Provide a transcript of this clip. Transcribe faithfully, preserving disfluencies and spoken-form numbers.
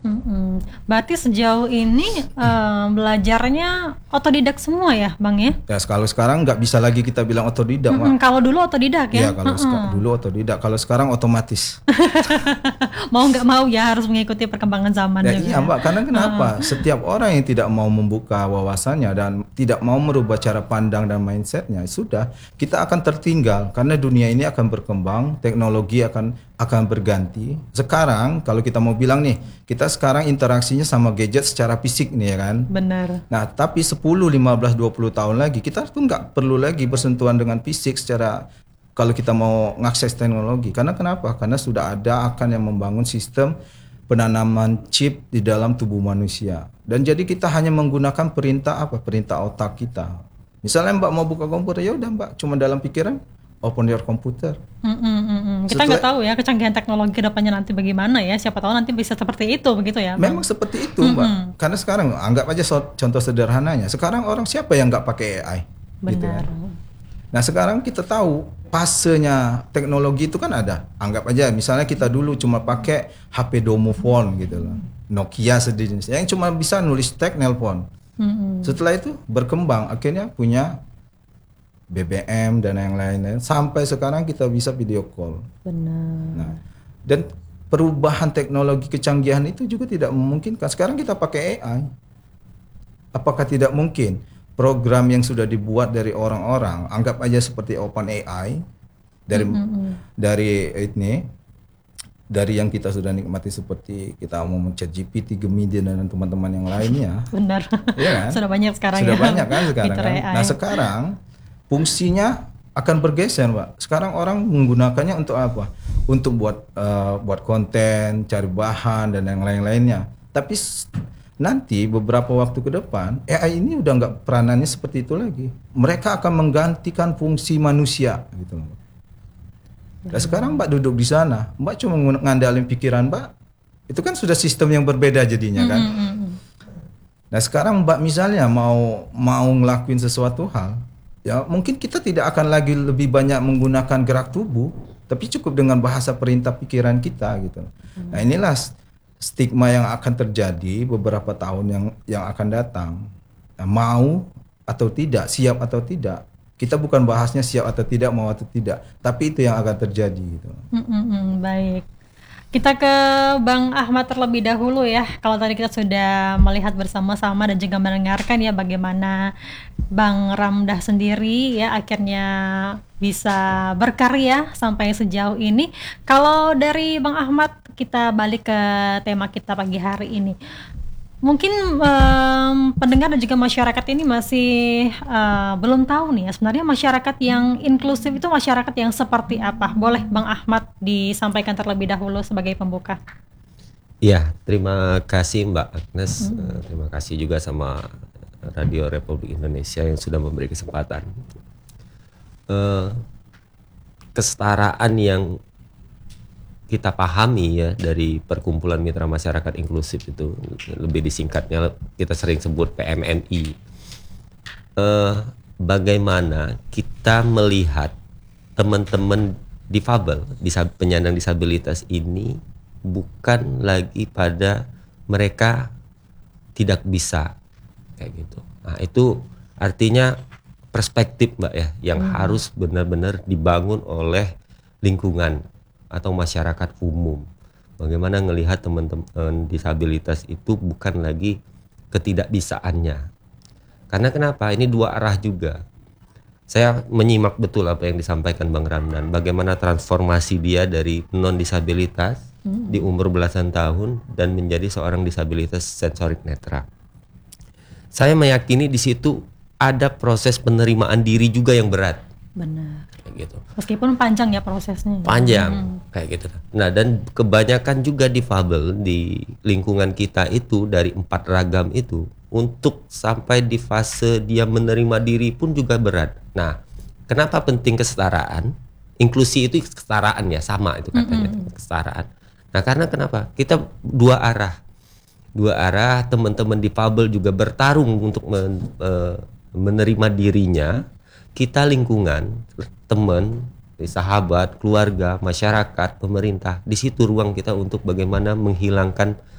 Mm-mm. Berarti sejauh ini uh, belajarnya otodidak semua ya, Bang ya? Ya, kalau sekarang nggak bisa lagi kita bilang otodidak, Mak. Kalau dulu otodidak ya? Iya, kalau seka- dulu otodidak. Kalau sekarang otomatis. Mau nggak mau ya harus mengikuti perkembangan zaman Ya, juga. iya, Mbak. Karena kenapa? Setiap orang yang tidak mau membuka wawasannya dan tidak mau merubah cara pandang dan mindsetnya, sudah kita akan tertinggal karena dunia ini akan berkembang, teknologi akan akan berganti. Sekarang kalau kita mau bilang nih, kita sekarang interaksinya sama gadget secara fisik nih ya kan. Benar. Nah, tapi sepuluh, lima belas, dua puluh tahun lagi kita tuh nggak perlu lagi bersentuhan dengan fisik secara kalau kita mau ngakses teknologi. Karena kenapa? Karena sudah ada akan yang membangun sistem penanaman chip di dalam tubuh manusia. Dan jadi kita hanya menggunakan perintah apa? Perintah otak kita. Misalnya Mbak mau buka komputer, ya udah Mbak, cuma dalam pikiran open your computer. Mm, mm, mm, mm. Kita nggak tahu ya kecanggihan teknologi kedepannya nanti bagaimana ya. Siapa tahu nanti bisa seperti itu begitu ya. Memang seperti itu Mbak. Mm-hmm. Karena sekarang anggap aja so, contoh sederhananya. Sekarang orang siapa yang nggak pakai A I? Benar. Gitu ya. Nah sekarang kita tahu fasenya teknologi itu kan ada. Anggap aja misalnya kita dulu cuma pakai H P domophone gitu loh. Nokia sejenis yang cuma bisa nulis teks nelpon. Mm-hmm. Setelah itu berkembang akhirnya punya B B M dan yang lain-lain sampai sekarang kita bisa video call. Benar. Nah, dan perubahan teknologi kecanggihan itu juga tidak memungkinkan. Sekarang kita pakai A I. Apakah tidak mungkin program yang sudah dibuat dari orang-orang, anggap aja seperti OpenAI dari mm-hmm. dari ini dari yang kita sudah nikmati seperti kita mau Chat G P T, Gemini dan teman-teman yang lainnya. Benar. Ya kan? Sudah banyak sekarang sudah ya. Sudah banyak kan sekarang kan. A I. Nah, sekarang fungsinya akan bergeser, Mbak. Sekarang orang menggunakannya untuk apa? Untuk buat uh, buat konten, cari bahan dan yang lain-lainnya. Tapi nanti beberapa waktu ke depan A I ini udah nggak peranannya seperti itu lagi. Mereka akan menggantikan fungsi manusia gitu loh. Nah, sekarang Mbak duduk di sana, Mbak cuma ngandalin pikiran Mbak. Itu kan sudah sistem yang berbeda jadinya kan. Mm-hmm. Nah, sekarang Mbak misalnya mau mau ngelakuin sesuatu hal, ya mungkin kita tidak akan lagi lebih banyak menggunakan gerak tubuh, tapi cukup dengan bahasa perintah pikiran kita gitu. Hmm. Nah, inilah stigma yang akan terjadi beberapa tahun yang yang akan datang. Nah, mau atau tidak, siap atau tidak. Kita bukan bahasnya siap atau tidak, mau atau tidak, tapi itu yang akan terjadi gitu. Hmm, baik. Kita ke Bang Ahmad terlebih dahulu ya. Kalau tadi kita sudah melihat bersama-sama dan juga mendengarkan ya bagaimana Bang Ramdah sendiri ya akhirnya bisa berkarya sampai sejauh ini. Kalau dari Bang Ahmad kita balik ke tema kita pagi hari ini. Mungkin um, pendengar dan juga masyarakat ini masih uh, belum tahu nih ya sebenarnya masyarakat yang inklusif itu masyarakat yang seperti apa. Boleh Bang Ahmad disampaikan terlebih dahulu sebagai pembuka. Iya, terima kasih Mbak Agnes. Hmm. Uh, terima kasih juga sama Radio Republik Indonesia yang sudah memberi kesempatan. Uh, kesetaraan yang kita pahami ya dari Perkumpulan Mitra Masyarakat Inklusif itu lebih disingkatnya kita sering sebut P M M I. Eh, bagaimana kita melihat teman-teman difabel, disab- penyandang disabilitas ini bukan lagi pada mereka tidak bisa kayak gitu. Nah, itu artinya perspektif Mbak ya yang hmm. harus benar-benar dibangun oleh lingkungan atau masyarakat umum. Bagaimana ngelihat teman-teman disabilitas itu bukan lagi ketidakbisaannya. Karena kenapa? Ini dua arah juga. Saya menyimak betul apa yang disampaikan Bang Ramdan. Bagaimana transformasi dia dari non disabilitas mm-hmm. di umur belasan tahun dan menjadi seorang disabilitas sensorik netra. Saya meyakini di situ ada proses penerimaan diri juga yang berat. Benar. Gitu. Meskipun panjang ya prosesnya. Panjang hmm. kayak gitu. Nah, dan kebanyakan juga difabel di lingkungan kita itu dari empat ragam itu untuk sampai di fase dia menerima diri pun juga berat. Nah, kenapa penting kesetaraan? Inklusi itu kesetaraan ya, sama itu katanya, hmm. kesetaraan. Nah, karena kenapa? Kita dua arah. Dua arah, teman-teman difabel juga bertarung untuk men, uh, menerima dirinya. Kita lingkungan, teman, sahabat, keluarga, masyarakat, pemerintah, di situ ruang kita untuk bagaimana menghilangkan